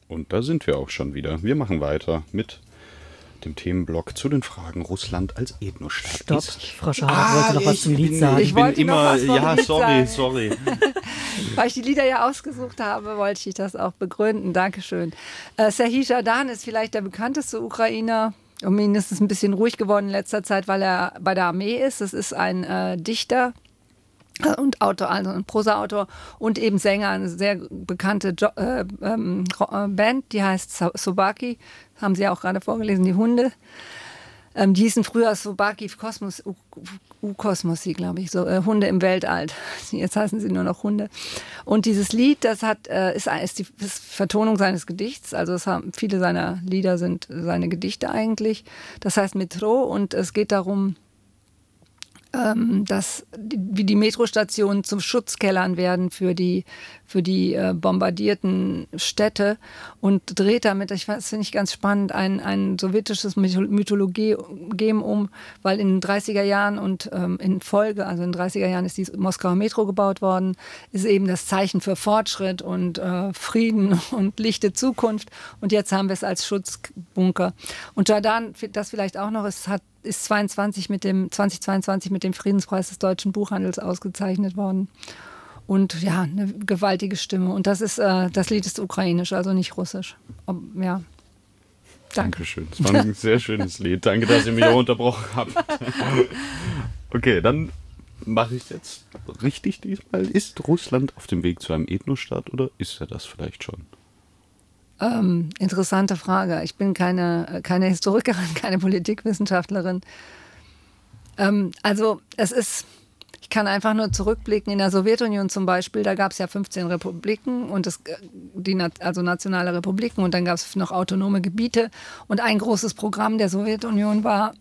Und da sind wir auch schon wieder. Wir machen weiter mit dem Themenblock zu den Fragen Russland als Ethnostaat. Stopp, Frau Schaar wollte noch was zum Lied sagen. Ich wollte noch was vom Lied sagen. Sorry. Weil ich die Lieder ja ausgesucht habe, wollte ich das auch begründen. Dankeschön. Serhij Zhadan ist vielleicht der bekannteste Ukrainer. Um ihn ist es ein bisschen ruhig geworden in letzter Zeit, weil er bei der Armee ist. Das ist ein Dichter und Autor, also ein Prosaautor und eben Sänger, eine sehr bekannte Band, die heißt Sobaki. Haben Sie ja auch gerade vorgelesen, die Hunde. Die hießen früher Sobaki Kosmos, U-Kosmosi, glaube ich, so Hunde im Weltall. Jetzt heißen sie nur noch Hunde. Und dieses Lied, das ist die Vertonung seines Gedichts. Also viele seiner Lieder sind seine Gedichte eigentlich. Das heißt Metro und es geht darum, wie die Metrostationen zum Schutzkellern werden für die bombardierten Städte und dreht damit, das finde ich ganz spannend, ein sowjetisches Mythologie-Game um, weil in den 30er Jahren und in Folge, also in den 30er Jahren ist die Moskauer Metro gebaut worden, ist eben das Zeichen für Fortschritt und Frieden und lichte Zukunft und jetzt haben wir es als Schutzbunker. Und Zhadan, das vielleicht auch noch, ist 2022 mit dem Friedenspreis des deutschen Buchhandels ausgezeichnet worden. Und ja, eine gewaltige Stimme. Und das Lied ist ukrainisch, also nicht russisch. Ja. Dankeschön. Das war ein sehr schönes Lied. Danke, dass ihr mich auch unterbrochen habt. Okay, dann mache ich es jetzt richtig diesmal. Ist Russland auf dem Weg zu einem Ethnostaat oder ist er das vielleicht schon? Interessante Frage. Ich bin keine Historikerin, keine Politikwissenschaftlerin. Ich kann einfach nur zurückblicken. In der Sowjetunion zum Beispiel, da gab es ja 15 Republiken und nationale Republiken und dann gab es noch autonome Gebiete. Und ein großes Programm der Sowjetunion war,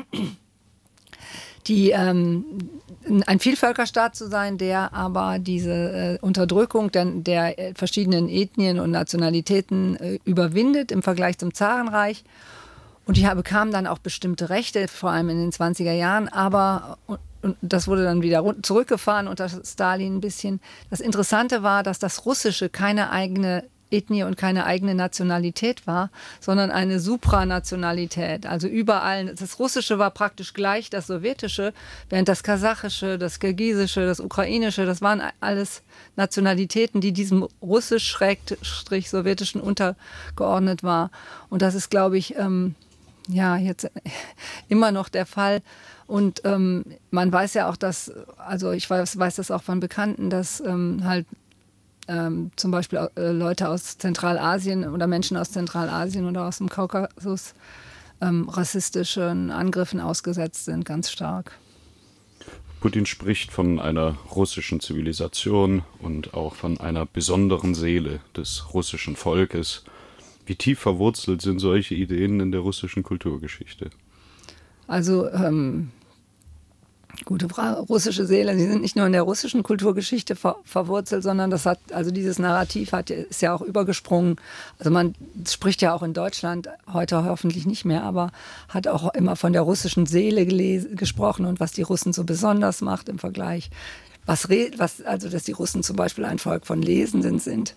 ein Vielvölkerstaat zu sein, der aber diese Unterdrückung der verschiedenen Ethnien und Nationalitäten überwindet im Vergleich zum Zarenreich. Und die bekamen dann auch bestimmte Rechte, vor allem in den 20er Jahren, aber und das wurde dann wieder zurückgefahren unter Stalin ein bisschen. Das Interessante war, dass das Russische keine eigene Ethnie und keine eigene Nationalität war, sondern eine Supranationalität. Also überall, das Russische war praktisch gleich das Sowjetische, während das Kasachische, das Kirgisische, das Ukrainische, das waren alles Nationalitäten, die diesem russisch-sowjetischen untergeordnet war. Und das ist, glaube ich, jetzt immer noch der Fall. Und man weiß ja auch, ich weiß das auch von Bekannten, dass zum Beispiel Leute aus Zentralasien oder Menschen aus Zentralasien oder aus dem Kaukasus rassistischen Angriffen ausgesetzt sind, ganz stark. Putin spricht von einer russischen Zivilisation und auch von einer besonderen Seele des russischen Volkes. Wie tief verwurzelt sind solche Ideen in der russischen Kulturgeschichte? Also, gute Frage. Russische Seele, die sind nicht nur in der russischen Kulturgeschichte verwurzelt, sondern dieses Narrativ ist ja auch übergesprungen. Also man spricht ja auch in Deutschland, heute hoffentlich nicht mehr, aber hat auch immer von der russischen Seele gesprochen und was die Russen so besonders macht im Vergleich. Dass die Russen zum Beispiel ein Volk von Lesenden sind.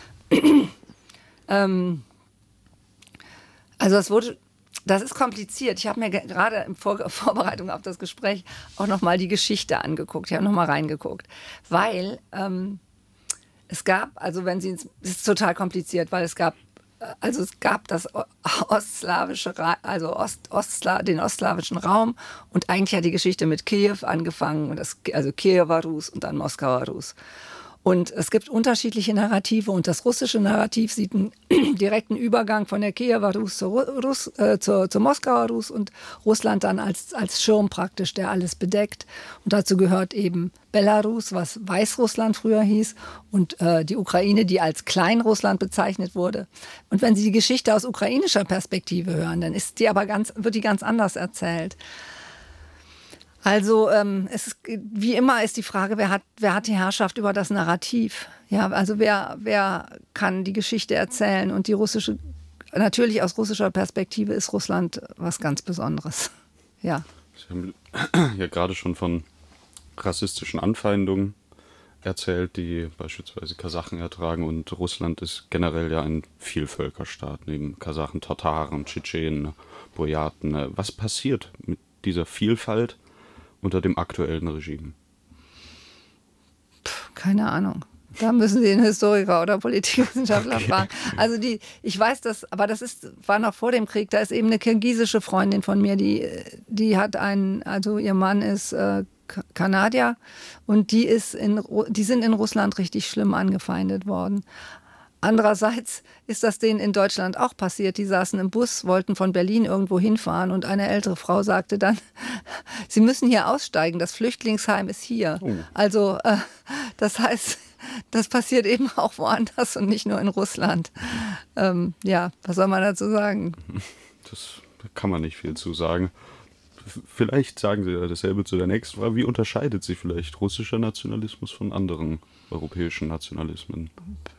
Das ist kompliziert. Ich habe mir gerade in Vorbereitung auf das Gespräch auch nochmal die Geschichte angeguckt. Ich habe nochmal reingeguckt. Weil es ist total kompliziert, weil es gab das ostslawische, also den ostslawischen Raum und eigentlich hat die Geschichte mit Kiew angefangen, also Kiewer Rus und dann Moskauer Rus. Und es gibt unterschiedliche Narrative und das russische Narrativ sieht einen direkten Übergang von der Kiewer Rus zur Moskauer Rus und Russland dann als Schirm praktisch, der alles bedeckt. Und dazu gehört eben Belarus, was Weißrussland früher hieß, und die Ukraine, die als Kleinrussland bezeichnet wurde. Und wenn Sie die Geschichte aus ukrainischer Perspektive hören, dann wird die ganz anders erzählt. Also wie immer ist die Frage, wer hat die Herrschaft über das Narrativ? Ja, also wer kann die Geschichte erzählen? Und natürlich aus russischer Perspektive ist Russland was ganz Besonderes. Ja. Sie haben ja gerade schon von rassistischen Anfeindungen erzählt, die beispielsweise Kasachen ertragen, und Russland ist generell ja ein Vielvölkerstaat, neben Kasachen, Tataren, Tschetschenen, Buryaten. Was passiert mit dieser Vielfalt unter dem aktuellen Regime? Keine Ahnung. Da müssen Sie einen Historiker oder Politikwissenschaftler fragen. Also ich weiß das, aber war noch vor dem Krieg. Da ist eben eine kirgisische Freundin von mir, die hat also ihr Mann ist Kanadier, und die sind in Russland richtig schlimm angefeindet worden. Andererseits ist das denen in Deutschland auch passiert. Die saßen im Bus, wollten von Berlin irgendwo hinfahren, und eine ältere Frau sagte dann, sie müssen hier aussteigen, das Flüchtlingsheim ist hier. Oh. Also das heißt, das passiert eben auch woanders und nicht nur in Russland. Ja, was soll man dazu sagen? Da kann man nicht viel zu sagen. Vielleicht sagen Sie ja dasselbe zu der nächsten Frage. Wie unterscheidet sich vielleicht russischer Nationalismus von anderen europäischen Nationalismen?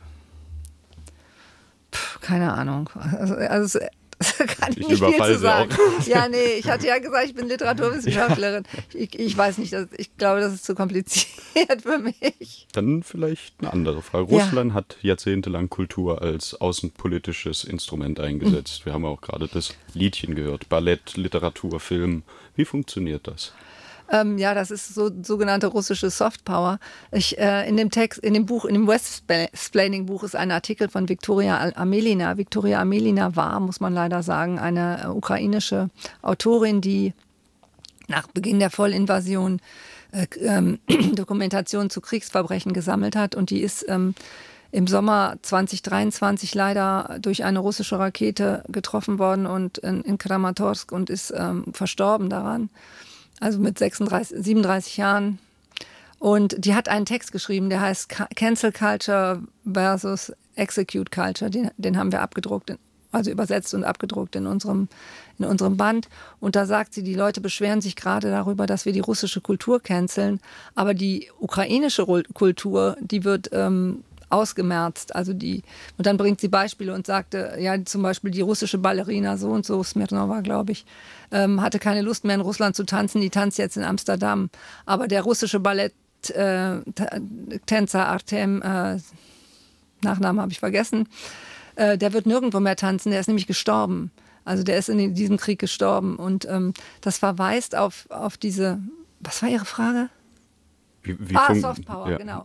Keine Ahnung. Also kann ich nicht viel zu sagen. Ja, nee, ich hatte ja gesagt, ich bin Literaturwissenschaftlerin. Ich weiß nicht, ich glaube, das ist zu kompliziert für mich. Dann vielleicht eine andere Frage. Russland hat jahrzehntelang Kultur als außenpolitisches Instrument eingesetzt. Wir haben auch gerade das Liedchen gehört. Ballett, Literatur, Film. Wie funktioniert das? Ja, das ist sogenannte russische Softpower. In dem Westsplaining-Buch ist ein Artikel von Viktoria Amelina. Viktoria Amelina war, muss man leider sagen, eine ukrainische Autorin, die nach Beginn der Vollinvasion Dokumentation zu Kriegsverbrechen gesammelt hat. Und die ist im Sommer 2023 leider durch eine russische Rakete getroffen worden und in Kramatorsk und ist verstorben daran. Also mit 37 Jahren. Und die hat einen Text geschrieben, der heißt Cancel Culture versus Execute Culture. Den haben wir abgedruckt, also übersetzt und abgedruckt in unserem Band. Und da sagt sie, die Leute beschweren sich gerade darüber, dass wir die russische Kultur canceln. Aber die ukrainische Kultur, die wird ausgemerzt. Und dann bringt sie Beispiele und sagte, ja, zum Beispiel die russische Ballerina so und so, Smirnova, glaube ich, hatte keine Lust mehr in Russland zu tanzen, die tanzt jetzt in Amsterdam. Aber der russische Balletttänzer Artem, Nachnamen habe ich vergessen, der wird nirgendwo mehr tanzen, der ist nämlich gestorben. Also der ist in diesem Krieg gestorben. Und das verweist auf diese, was war Ihre Frage? Softpower, ja. Genau.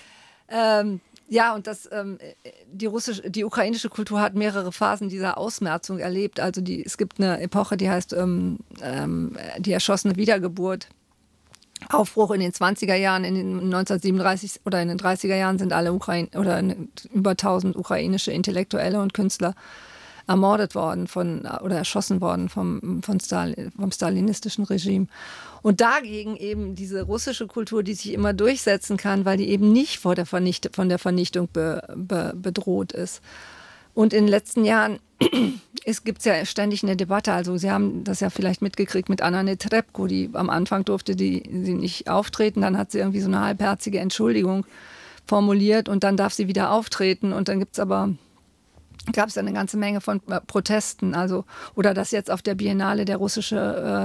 Ja, und die ukrainische Kultur hat mehrere Phasen dieser Ausmerzung erlebt. Also es gibt eine Epoche, die heißt die erschossene Wiedergeburt. Aufbruch in den 20er Jahren, in den 1937 oder in den 30er Jahren sind alle über 1000 ukrainische Intellektuelle und Künstler ermordet worden oder erschossen worden vom stalinistischen Regime. Und dagegen eben diese russische Kultur, die sich immer durchsetzen kann, weil die eben nicht von der Vernichtung bedroht ist. Und in den letzten Jahren gibt es ja ständig eine Debatte. Also Sie haben das ja vielleicht mitgekriegt mit Anna Netrebko, die am Anfang durfte sie nicht auftreten. Dann hat sie irgendwie so eine halbherzige Entschuldigung formuliert und dann darf sie wieder auftreten. Und dann gab es eine ganze Menge von Protesten, oder dass jetzt auf der Biennale der russische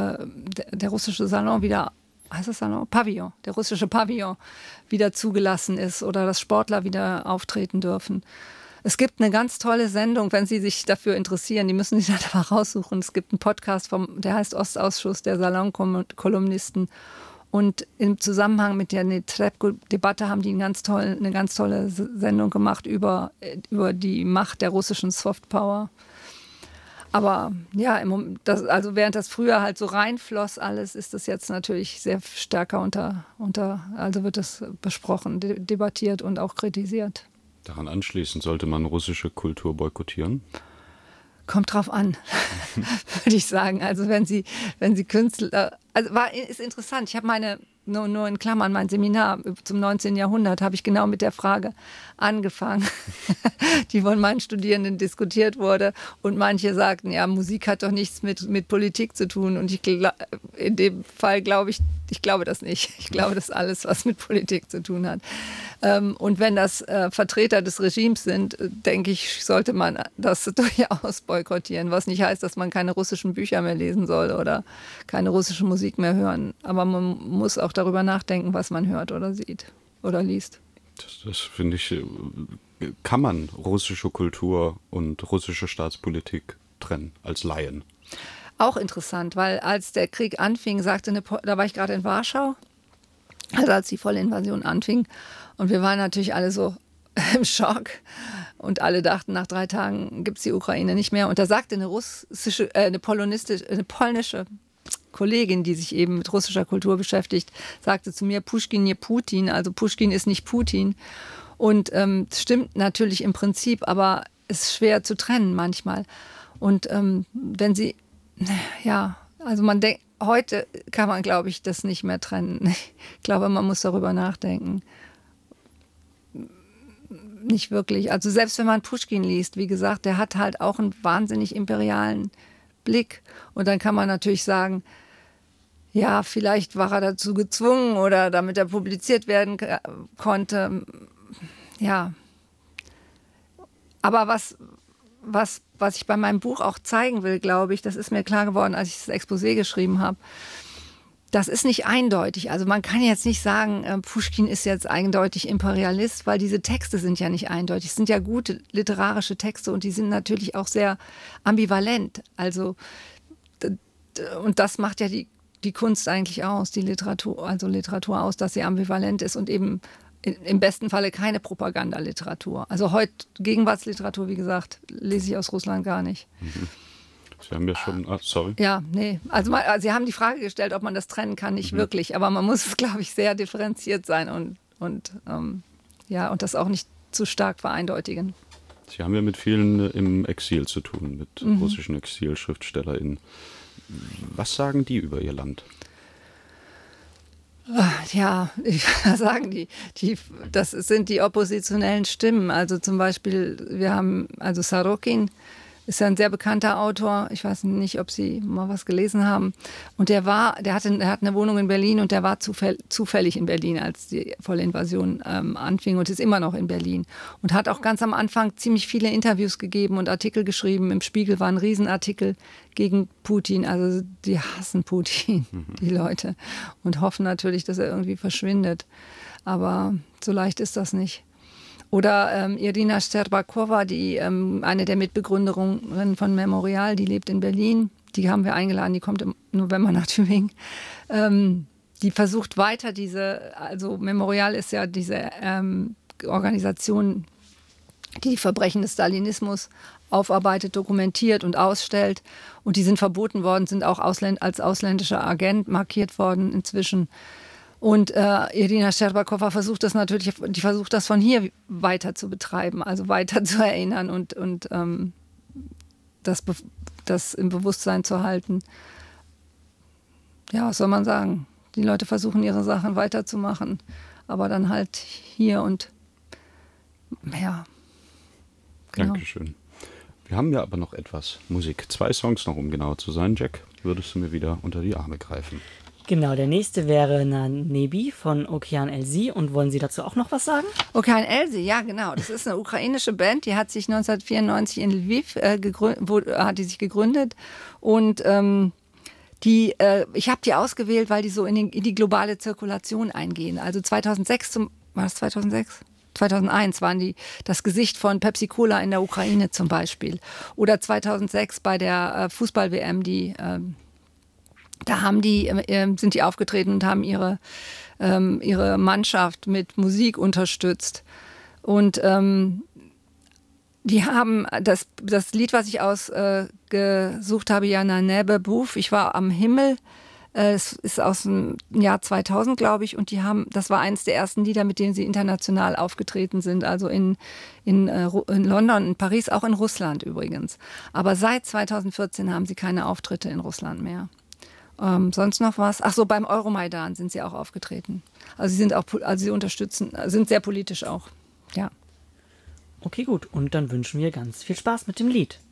Salon wieder, heißt das Salon? Pavillon, der russische Pavillon wieder zugelassen ist oder dass Sportler wieder auftreten dürfen. Es gibt eine ganz tolle Sendung, wenn Sie sich dafür interessieren, die müssen sich halt einfach raussuchen. Es gibt einen Podcast, der heißt Ostausschuss der Salonkolumnisten. Und im Zusammenhang mit der Netrebko-Debatte haben die eine ganz tolle Sendung gemacht über die Macht der russischen Softpower. Aber ja, während das früher halt so reinfloss alles, ist das jetzt natürlich sehr stärker also wird das besprochen, debattiert und auch kritisiert. Daran anschließend sollte man russische Kultur boykottieren? Kommt drauf an, würde ich sagen. Also wenn Sie Künstler, ist interessant. Ich habe nur in Klammern, mein Seminar zum 19. Jahrhundert habe ich genau mit der Frage angefangen, die von meinen Studierenden diskutiert wurde. Und manche sagten, ja, Musik hat doch nichts mit Politik zu tun. Und in dem Fall glaube ich das nicht. Ich glaube, das ist alles, was mit Politik zu tun hat. Und wenn das Vertreter des Regimes sind, denke ich, sollte man das durchaus boykottieren. Was nicht heißt, dass man keine russischen Bücher mehr lesen soll oder keine russische Musik mehr hören. Aber man muss auch darüber nachdenken, was man hört oder sieht oder liest. Das finde ich, kann man russische Kultur und russische Staatspolitik trennen als Laien? Auch interessant, weil als der Krieg anfing, da war ich gerade in Warschau, also als die volle Invasion anfing, und wir waren natürlich alle so im Schock und alle dachten, nach 3 Tagen gibt es die Ukraine nicht mehr. Und da sagte eine polnische Kollegin, die sich eben mit russischer Kultur beschäftigt, sagte zu mir, Puschkin nie Putin, also Puschkin ist nicht Putin. Und stimmt natürlich im Prinzip, aber ist schwer zu trennen manchmal. Und wenn sie, ja, also man denkt, heute kann man, glaube ich, das nicht mehr trennen. Ich glaube, man muss darüber nachdenken. Nicht wirklich. Also selbst wenn man Puschkin liest, wie gesagt, der hat halt auch einen wahnsinnig imperialen Blick. Und dann kann man natürlich sagen, ja, vielleicht war er dazu gezwungen oder damit er publiziert werden konnte. Ja. Aber was ich bei meinem Buch auch zeigen will, glaube ich, das ist mir klar geworden, als ich das Exposé geschrieben habe, das ist nicht eindeutig. Also man kann jetzt nicht sagen, Puschkin ist jetzt eindeutig Imperialist, weil diese Texte sind ja nicht eindeutig. Es sind ja gute literarische Texte und die sind natürlich auch sehr ambivalent. Also und das macht ja die Kunst eigentlich aus, die Literatur aus, dass sie ambivalent ist und eben im besten Falle keine Propagandaliteratur. Also heute Gegenwartsliteratur, wie gesagt, lese ich aus Russland gar nicht. Sie haben ja schon, sorry. Ja, nee. Also Sie haben die Frage gestellt, ob man das trennen kann, nicht wirklich. Aber man muss es, glaube ich, sehr differenziert sein und das auch nicht zu stark vereindeutigen. Sie haben ja mit vielen im Exil zu tun, mit russischen ExilschriftstellerInnen. Was sagen die über ihr Land? Ja, was sagen die? Das sind die oppositionellen Stimmen. Also zum Beispiel, wir haben, also Sorokin ist ja ein sehr bekannter Autor. Ich weiß nicht, ob Sie mal was gelesen haben. Und der hat eine Wohnung in Berlin und der war zufällig in Berlin, als die volle Invasion anfing und ist immer noch in Berlin. Und hat auch ganz am Anfang ziemlich viele Interviews gegeben und Artikel geschrieben. Im Spiegel war ein Riesenartikel gegen Putin. Also die hassen Putin, die Leute. Und hoffen natürlich, dass er irgendwie verschwindet. Aber so leicht ist das nicht. Oder Irina Sterbakowa, die eine der Mitbegründerinnen von Memorial, die lebt in Berlin. Die haben wir eingeladen, die kommt im November nach Tübingen. Die versucht weiter also Memorial ist ja diese Organisation, die Verbrechen des Stalinismus aufarbeitet, dokumentiert und ausstellt. Und die sind verboten worden, sind auch als ausländischer Agent markiert worden inzwischen. Und Irina Sterbakowa versucht das natürlich, die versucht das von hier weiter zu betreiben, also weiter zu erinnern und das im Bewusstsein zu halten. Ja, was soll man sagen? Die Leute versuchen ihre Sachen weiterzumachen, aber dann halt hier und ja. Genau. Dankeschön. Wir haben ja aber noch etwas Musik. 2 Songs noch, um genau zu sein. Jack, würdest du mir wieder unter die Arme greifen? Genau, der nächste wäre Nanebi von Okean Elzy. Und wollen Sie dazu auch noch was sagen? Okean Elzy, ja genau. Das ist eine ukrainische Band, die hat sich 1994 in Lviv gegründet. Und ich habe die ausgewählt, weil die so in die globale Zirkulation eingehen. Also 2006, war das 2006? 2001 waren die das Gesicht von Pepsi Cola in der Ukraine zum Beispiel. Oder 2006 bei der Fußball-WM, sind die aufgetreten und haben ihre Mannschaft mit Musik unterstützt. Und die haben das Lied, was ich ausgesucht habe, Jana Nebe Buf, ich war am Himmel. Es ist aus dem Jahr 2000, glaube ich, und das war eines der ersten Lieder, mit denen sie international aufgetreten sind, also in London, in Paris, auch in Russland übrigens. Aber seit 2014 haben sie keine Auftritte in Russland mehr. Sonst noch was? Ach so, beim Euromaidan sind sie auch aufgetreten. Also sie unterstützen, sind sehr politisch auch. Ja. Okay, gut. Und dann wünschen wir ganz viel Spaß mit dem Lied.